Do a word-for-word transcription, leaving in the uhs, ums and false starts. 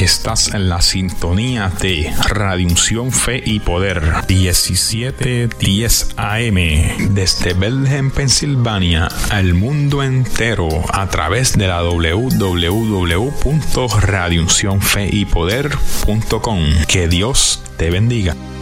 Estás en la sintonía de Radio Unción Fe y Poder diecisiete diez A M desde Bethlehem, Pensilvania, al mundo entero a través de la doble u doble u doble u punto radio unción fe y poder punto com. Que Dios te bendiga.